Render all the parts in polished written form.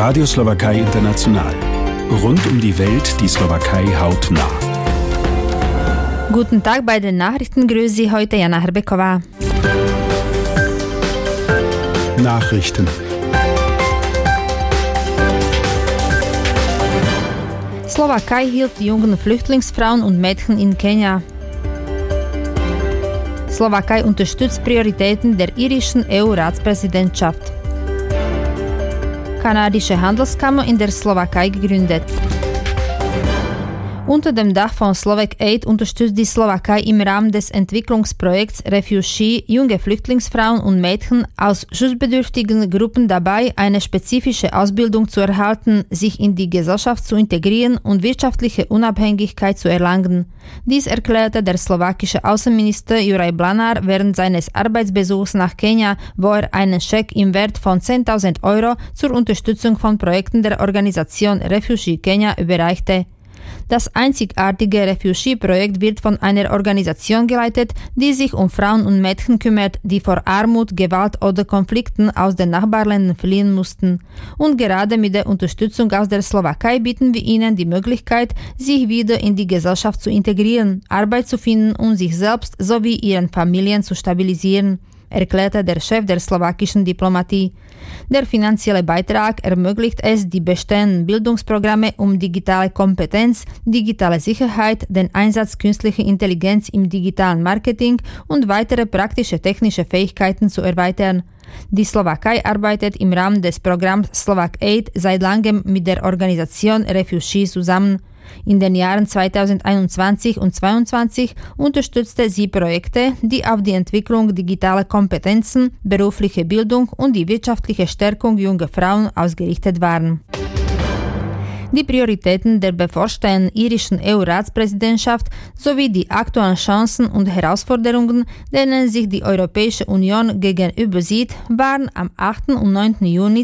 Radio Slowakei International. Rund um die Welt die Slowakei hautnah. Guten Tag, bei den Nachrichten grüßt Sie heute Jana Hrbeková. Nachrichten. Slowakei hilft jungen Flüchtlingsfrauen und Mädchen in Kenia. Slowakei unterstützt Prioritäten der irischen EU-Ratspräsidentschaft. Kanadische Handelskammer in der Slowakei gegründet. Unter dem Dach von Slovak Aid unterstützt die Slowakei im Rahmen des Entwicklungsprojekts Refugee junge Flüchtlingsfrauen und Mädchen aus schutzbedürftigen Gruppen dabei, eine spezifische Ausbildung zu erhalten, sich in die Gesellschaft zu integrieren und wirtschaftliche Unabhängigkeit zu erlangen. Dies erklärte der slowakische Außenminister Juraj Blanár während seines Arbeitsbesuchs nach Kenia, wo er einen Scheck im Wert von 10.000 € zur Unterstützung von Projekten der Organisation Refugee Kenya überreichte. Das einzigartige Refugee-Projekt wird von einer Organisation geleitet, die sich um Frauen und Mädchen kümmert, die vor Armut, Gewalt oder Konflikten aus den Nachbarländern fliehen mussten. Und gerade mit der Unterstützung aus der Slowakei bieten wir ihnen die Möglichkeit, sich wieder in die Gesellschaft zu integrieren, Arbeit zu finden und sich selbst sowie ihren Familien zu stabilisieren, erklärte der Chef der slowakischen Diplomatie. Der finanzielle Beitrag ermöglicht es, die bestehenden Bildungsprogramme um digitale Kompetenz, digitale Sicherheit, den Einsatz künstlicher Intelligenz im digitalen Marketing und weitere praktische technische Fähigkeiten zu erweitern. Die Slowakei arbeitet im Rahmen des Programms Slovak Aid seit langem mit der Organisation Refugee zusammen. In den Jahren 2021 und 2022 unterstützte sie Projekte, die auf die Entwicklung digitaler Kompetenzen, berufliche Bildung und die wirtschaftliche Stärkung junger Frauen ausgerichtet waren. Die Prioritäten der bevorstehenden irischen EU-Ratspräsidentschaft sowie die aktuellen Chancen und Herausforderungen, denen sich die Europäische Union gegenüber sieht, waren am 8. und 9. Juni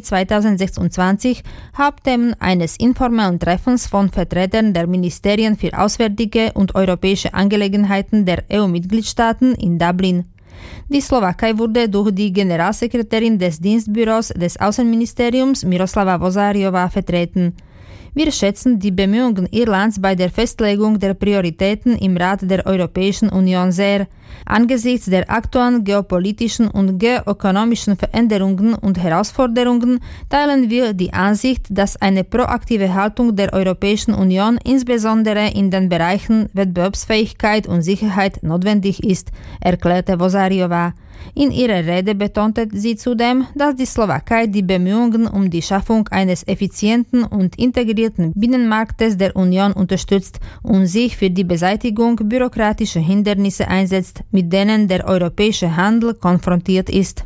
2026 Hauptthemen eines informellen Treffens von Vertretern der Ministerien für Auswärtige und Europäische Angelegenheiten der EU-Mitgliedstaaten in Dublin. Die Slowakei wurde durch die Generalsekretärin des Dienstbüros des Außenministeriums Miroslava Vozariová vertreten. Wir schätzen die Bemühungen Irlands bei der Festlegung der Prioritäten im Rat der Europäischen Union sehr. Angesichts der aktuellen geopolitischen und geoökonomischen Veränderungen und Herausforderungen teilen wir die Ansicht, dass eine proaktive Haltung der Europäischen Union insbesondere in den Bereichen Wettbewerbsfähigkeit und Sicherheit notwendig ist, erklärte Vozariová. In ihrer Rede betonte sie zudem, dass die Slowakei die Bemühungen um die Schaffung eines effizienten und integrierten Binnenmarktes der Union unterstützt und sich für die Beseitigung bürokratischer Hindernisse einsetzt, mit denen der europäische Handel konfrontiert ist.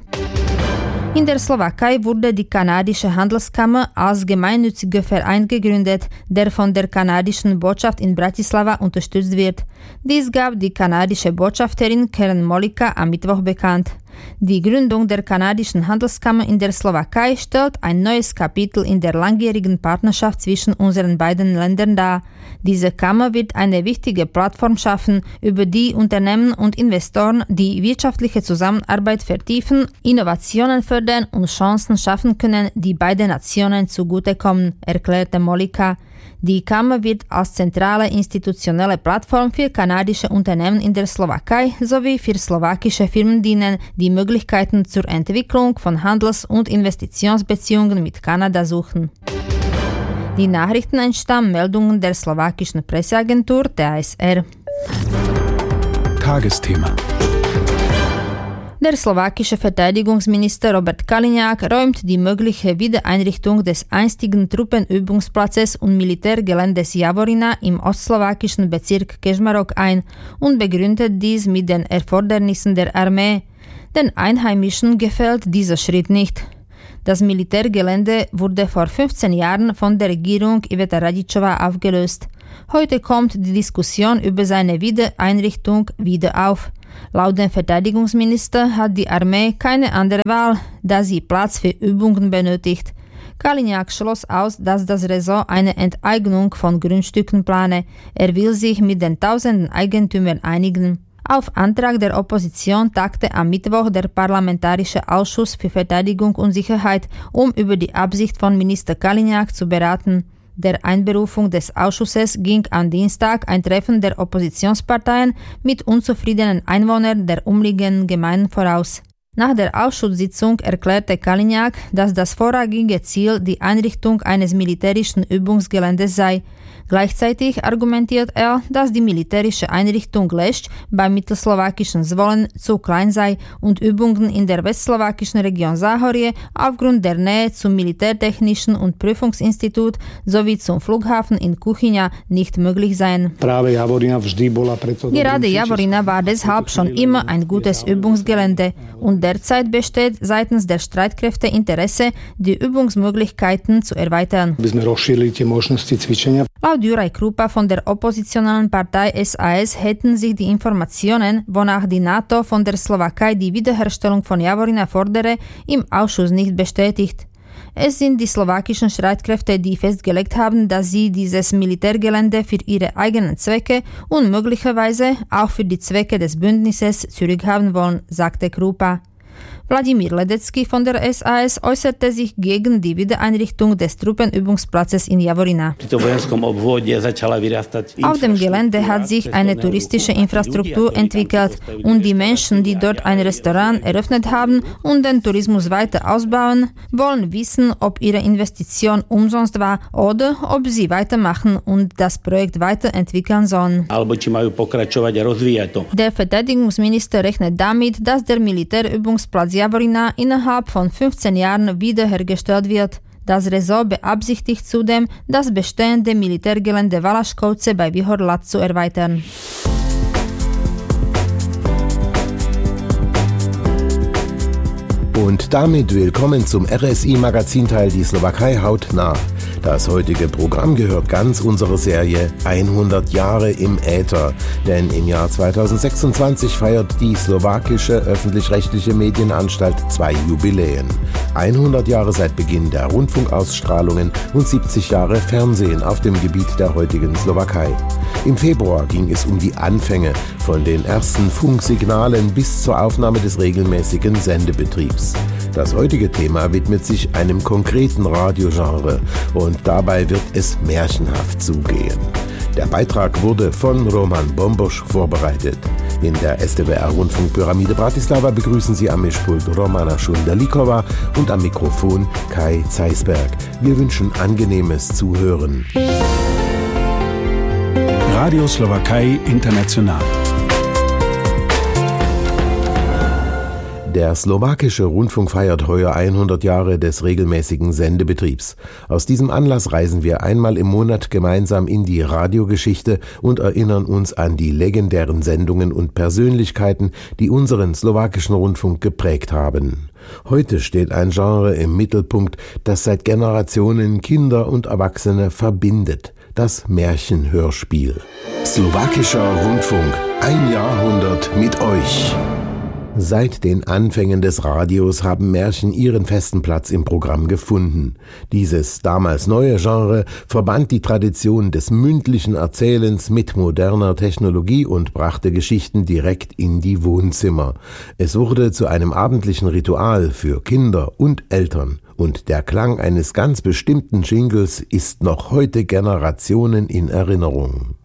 In der Slowakei wurde die kanadische Handelskammer als gemeinnütziger Verein gegründet, der von der kanadischen Botschaft in Bratislava unterstützt wird. Dies gab die kanadische Botschafterin Karen Molika am Mittwoch bekannt. Die Gründung der kanadischen Handelskammer in der Slowakei stellt ein neues Kapitel in der langjährigen Partnerschaft zwischen unseren beiden Ländern dar. Diese Kammer wird eine wichtige Plattform schaffen, über die Unternehmen und Investoren die wirtschaftliche Zusammenarbeit vertiefen, Innovationen fördern und Chancen schaffen können, die beiden Nationen zugutekommen, erklärte Molika. Die Kammer wird als zentrale institutionelle Plattform für kanadische Unternehmen in der Slowakei sowie für slowakische Firmen dienen, die Möglichkeiten zur Entwicklung von Handels- und Investitionsbeziehungen mit Kanada suchen. Die Nachrichten entstammen Meldungen der slowakischen Presseagentur TASR. Tagesthema. Der slowakische Verteidigungsminister Robert Kaliňák räumt die mögliche Wiedereinrichtung des einstigen Truppenübungsplatzes und Militärgeländes Javorina im ostslowakischen Bezirk Kežmarok ein und begründet dies mit den Erfordernissen der Armee. Den Einheimischen gefällt dieser Schritt nicht. Das Militärgelände wurde vor 15 Jahren von der Regierung Iveta Radičová aufgelöst. Heute kommt die Diskussion über seine Wiedereinrichtung wieder auf. Laut dem Verteidigungsminister hat die Armee keine andere Wahl, da sie Platz für Übungen benötigt. Kaliňák schloss aus, dass das Ressort eine Enteignung von Grundstücken plane. Er will sich mit den tausenden Eigentümern einigen. Auf Antrag der Opposition tagte am Mittwoch der Parlamentarische Ausschuss für Verteidigung und Sicherheit, um über die Absicht von Minister Kaliňák zu beraten. Der Einberufung des Ausschusses ging am Dienstag ein Treffen der Oppositionsparteien mit unzufriedenen Einwohnern der umliegenden Gemeinden voraus. Nach der Ausschusssitzung erklärte Kaliňák, dass das vorrangige Ziel die Einrichtung eines militärischen Übungsgeländes sei. Gleichzeitig argumentiert er, dass die militärische Einrichtung Lešť beim mittelslowakischen Zvolen zu klein sei und Übungen in der westslowakischen Region Záhorie aufgrund der Nähe zum Militärtechnischen und Prüfungsinstitut sowie zum Flughafen in Kuchyňa nicht möglich seien. Gerade Javorina war deshalb schon immer ein gutes Übungsgelände und derzeit besteht seitens der Streitkräfte Interesse, die Übungsmöglichkeiten zu erweitern. Laut Juraj Krupa von der oppositionellen Partei SAS hätten sich die Informationen, wonach die NATO von der Slowakei die Wiederherstellung von Javorina fordere, im Ausschuss nicht bestätigt. Es sind die slowakischen Streitkräfte, die festgelegt haben, dass sie dieses Militärgelände für ihre eigenen Zwecke und möglicherweise auch für die Zwecke des Bündnisses zurückhaben wollen, sagte Krupa. Vladimír Ledecký von der SAS äußerte sich gegen die Wiedereinrichtung des Truppenübungsplatzes in Javorina. Auf dem Gelände hat sich eine touristische Infrastruktur entwickelt und die Menschen, die dort ein Restaurant eröffnet haben und den Tourismus weiter ausbauen, wollen wissen, ob ihre Investition umsonst war oder ob sie weitermachen und das Projekt weiterentwickeln sollen. Der Verteidigungsminister rechnet damit, dass der Militärübungsplatz Javorina innerhalb von 15 Jahren wiederhergestellt wird. Das Resort beabsichtigt zudem, das bestehende Militärgelände Valaškovce bei Výhor-Lad zu erweitern. Und damit willkommen zum RSI-Magazinteil Die Slowakei hautnah. Das heutige Programm gehört ganz unserer Serie 100 Jahre im Äther, denn im Jahr 2026 feiert die slowakische öffentlich-rechtliche Medienanstalt 2 Jubiläen. 100 Jahre seit Beginn der Rundfunkausstrahlungen und 70 Jahre Fernsehen auf dem Gebiet der heutigen Slowakei. Im Februar ging es um die Anfänge von den ersten Funksignalen bis zur Aufnahme des regelmäßigen Sendebetriebs. Das heutige Thema widmet sich einem konkreten Radiogenre und dabei wird es märchenhaft zugehen. Der Beitrag wurde von Roman Bombosch vorbereitet. In der STWR-Rundfunkpyramide Bratislava begrüßen Sie am Mischpult Romana Šunderlíková und am Mikrofon Kai Zeisberg. Wir wünschen angenehmes Zuhören. Radio Slowakei International. Der slowakische Rundfunk feiert heuer 100 Jahre des regelmäßigen Sendebetriebs. Aus diesem Anlass reisen wir einmal im Monat gemeinsam in die Radiogeschichte und erinnern uns an die legendären Sendungen und Persönlichkeiten, die unseren slowakischen Rundfunk geprägt haben. Heute steht ein Genre im Mittelpunkt, das seit Generationen Kinder und Erwachsene verbindet: das Märchenhörspiel. Slowakischer Rundfunk, ein Jahrhundert mit euch. Seit den Anfängen des Radios haben Märchen ihren festen Platz im Programm gefunden. Dieses damals neue Genre verband die Tradition des mündlichen Erzählens mit moderner Technologie und brachte Geschichten direkt in die Wohnzimmer. Es wurde zu einem abendlichen Ritual für Kinder und Eltern. Und der Klang eines ganz bestimmten Jingles ist noch heute Generationen in Erinnerung.